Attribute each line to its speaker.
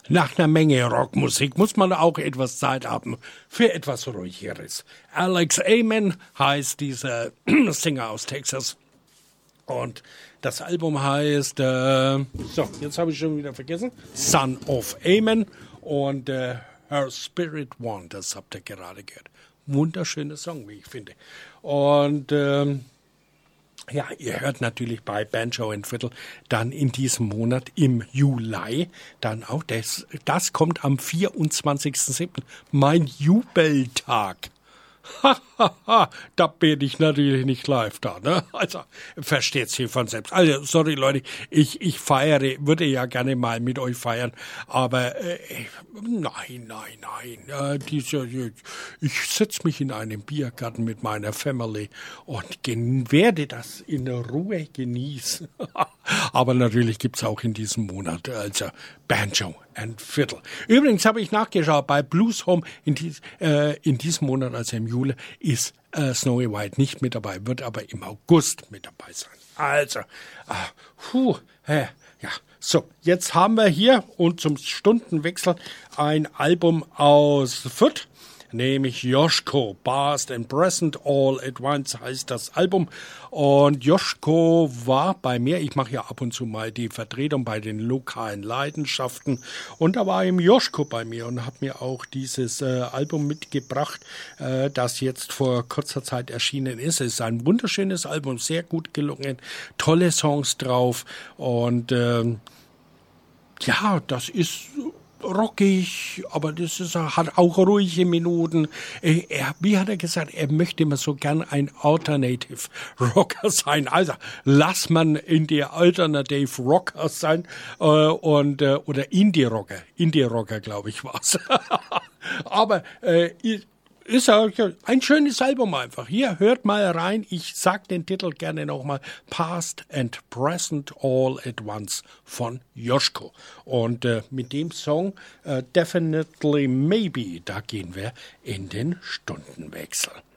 Speaker 1: nach einer Menge Rockmusik muss man auch etwas Zeit haben für etwas Ruhigeres. Alex Amen heißt dieser Singer aus Texas. Und das Album heißt, jetzt habe ich schon wieder vergessen, Son of Amen und Her Spirit Wanders, habt ihr gerade gehört. Wunderschöner Song, wie ich finde. Und ja, ihr hört natürlich bei Banjo and Fiddle dann in diesem Monat im Juli dann auch, das kommt am 24.07., mein Jubeltag. Da bin ich natürlich nicht live da, ne? Also, versteht's hier von selbst. Also, sorry Leute, ich würde ja gerne mal mit euch feiern, aber nein. Ich setze mich in einem Biergarten mit meiner Family und werde das in Ruhe genießen. Aber natürlich gibt's auch in diesem Monat, also Banjo and Fiddle. Übrigens habe ich nachgeschaut, bei Blues Home in diesem Monat, also im Juli, ist Snowy White nicht mit dabei, wird aber im August mit dabei sein. Also, ja. So, jetzt haben wir hier und zum Stundenwechsel ein Album aus Fürth, nämlich Joschko, Past and Present All at Once heißt das Album. Und Joschko war bei mir, ich mache ja ab und zu mal die Vertretung bei den lokalen Leidenschaften, und da war eben Joschko bei mir und hat mir auch dieses Album mitgebracht, das jetzt vor kurzer Zeit erschienen ist. Es ist ein wunderschönes Album, sehr gut gelungen, tolle Songs drauf und ja, das ist rockig, aber hat auch ruhige Minuten. Wie hat er gesagt, er möchte immer so gern ein Alternative Rocker sein. Also lass man in der Alternative Rocker sein oder Indie Rocker, glaube ich, war's. Aber ist ja ein schönes Album einfach. Hier, hört mal rein. Ich sag den Titel gerne nochmal. Past and Present All at Once von Joschko. Und mit dem Song Definitely Maybe, da gehen wir in den Stundenwechsel.